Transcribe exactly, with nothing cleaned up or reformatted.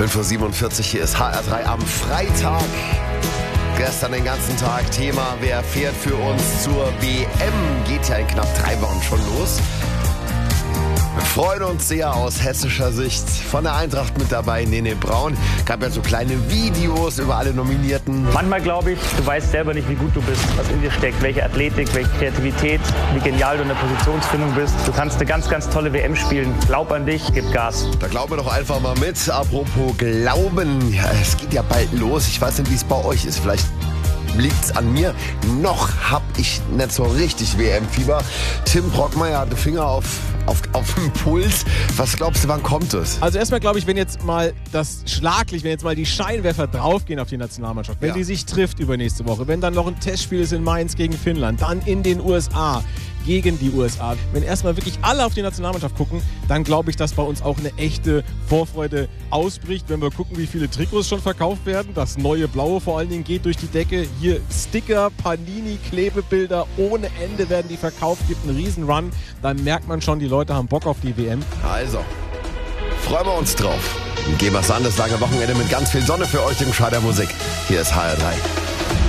fünf Uhr siebenundvierzig, hier ist H R drei am Freitag. Gestern den ganzen Tag Thema, wer fährt für uns zur W M? Geht ja in knapp drei Wochen schon los. Wir freuen uns sehr aus hessischer Sicht. Von der Eintracht mit dabei Nene Braun. Gab ja so kleine Videos über alle Nominierten. Manchmal glaube ich, du weißt selber nicht, wie gut du bist, was in dir steckt, welche Athletik, welche Kreativität, wie genial du in der Positionsfindung bist. Du kannst eine ganz, ganz tolle W M spielen. Glaub an dich, gib Gas. Da glauben wir doch einfach mal mit. Apropos Glauben, ja, es geht ja bald los. Ich weiß nicht, wie es bei euch ist. Vielleicht liegt's an mir. Noch hab ich nicht so richtig W M-Fieber. Tim Brockmeier hat den Finger auf, auf, auf dem Puls. Was glaubst du, wann kommt es? Also erstmal glaube ich, wenn jetzt mal das Schlaglicht, wenn jetzt mal die Scheinwerfer draufgehen auf die Nationalmannschaft, wenn Ja. die sich trifft übernächste Woche, wenn dann noch ein Testspiel ist in Mainz gegen Finnland, dann in den U S A gegen die U S A. Wenn erstmal wirklich alle auf die Nationalmannschaft gucken, dann glaube ich, dass bei uns auch eine echte Vorfreude ausbricht. Wenn wir gucken, wie viele Trikots schon verkauft werden, das neue Blaue vor allen Dingen geht durch die Decke. Hier Sticker, Panini, Klebebilder ohne Ende werden die verkauft, gibt einen riesen Run. Dann merkt man schon, die Leute haben Bock auf die W M. Also, freuen wir uns drauf. Und gehen wir es an, das lange Wochenende mit ganz viel Sonne für euch im Scheider Musik. Hier ist H R drei.